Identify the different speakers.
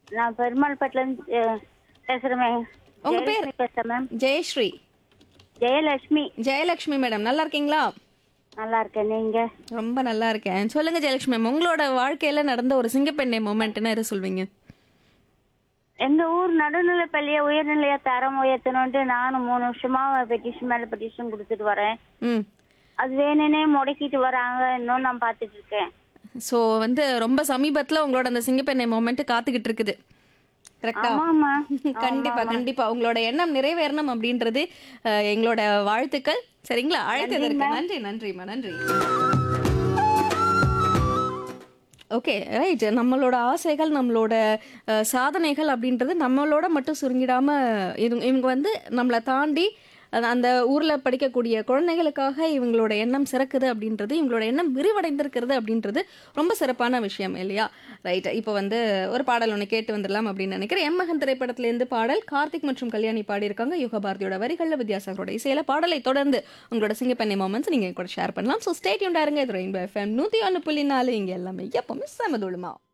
Speaker 1: நான் பெருமாள்பேட்டில இருந்து பேசுறேன் மேம்.
Speaker 2: உங்க பேர்?
Speaker 1: ஜெயலட்சுமி பேசுறேன் மேம்.
Speaker 2: ஜெயஸ்ரீ.
Speaker 1: ஜெயலட்சுமி.
Speaker 2: ஜெயலட்சுமி மேடம் நல்லா இருக்கீங்களா?
Speaker 1: நல்லா இருக்கேன். நீங்க?
Speaker 2: ரொம்ப நல்லா இருக்கேன். சொல்லுங்க ஜெயலட்சுமி மேம், உங்களோட வாழ்க்கையில நடந்த ஒரு சிங்கப்பெண்ணை மொமெண்ட்னா எது சொல்வீங்க?
Speaker 1: எங்க ஊர் நடுநிலைப்பள்ளியை உயர்நிலையா தரம் உயர்த்தணும்ட்டு நானும் 3 வருஷமா பெட்டிஷன் மேல பெட்டிஷன் கொடுத்துட்டு வரேன்.
Speaker 2: ம்.
Speaker 1: அது வேணும்னே முடக்கிட்டு வராங்க. இன்னும் நான் பாத்துட்டு இருக்கேன்.
Speaker 2: ஸோ ரொம்ப சமீபத்துல உங்களோட அந்த சிங்கப்பெண்ணை மொமெண்ட் காத்துக்கிட்டு இருக்குது. கரெக்டா?
Speaker 1: ஆமாமா.
Speaker 2: கண்டிப்பா கண்டிப்பா உங்களோட எண்ணம் நிறைவேறணும் அப்படின்றது எங்களோட வாழ்த்துக்கள். சரிங்களா? அழைத்ததற்கு நன்றி. நன்றிம்மா, நன்றி. Okay, right. நம்மளோட ஆசைகள், நம்மளோட சாதனைகள் அப்படின்றது நம்மளோட மட்டும் சுருங்கிடாம இவங்க நம்மளை தாண்டி அந்த ஊர்ல படிக்கக்கூடிய குழந்தைகளுக்காக இவங்களோட எண்ணம் சிறக்குது அப்படின்றது, இவங்களோட எண்ணம் விரிவடைந்திருக்கிறது அப்படின்றது ரொம்ப சிறப்பான விஷயம் இல்லையா? ரைட். இப்போ ஒரு பாடல் ஒன்று கேட்டு வந்துடலாம் அப்படின்னு நினைக்கிறேன். எம்மகன் திரைப்படத்திலேருந்து பாடல் கார்த்திக் மற்றும் கல்யாணி பாடியிருக்காங்க. யுகபாரதியோட வரிகளில் வித்யாசாகரோட இசையில பாடலை தொடர்ந்து உங்களோட சிங்கப்பெண்ணை மொமெண்ட்ஸ் நீங்க கூட ஷேர் பண்ணலாம். ஸோ ஸ்டே டியூன்டா இருங்க. இது ரெயின்போ எஃப்எம் 101.4. இங்க எல்லாமே எப்பவுமே செமதுளுமா.